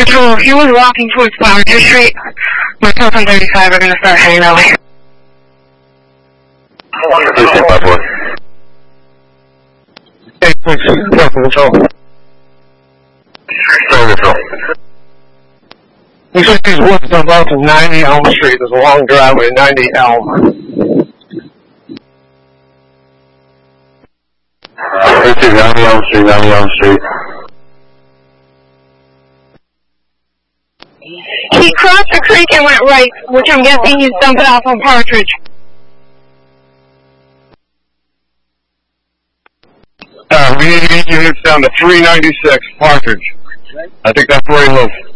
Control, he was walking towards Flower Street. Myself and 35 are going to start heading that way. Hey, Control. He said these woods jump out to 90 Elm Street. There's a long driveway, 90 Elm. This is 90 Elm Street, 90 Elm Street. He crossed the creek and went right, which I'm guessing he's dumping off on Partridge. We need units down to 396 Partridge. I think that's where he lives.